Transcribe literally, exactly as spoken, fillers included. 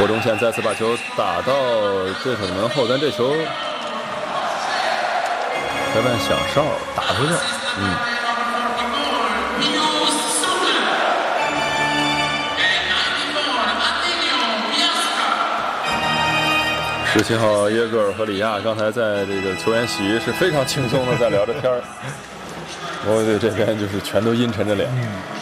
郭忠宪再次把球打到对手的门后，但这球裁判响哨打出去。嗯。十七号耶格尔和里亚刚才在这个球员席是非常轻松的在聊着天儿，我对这边就是全都阴沉着脸。嗯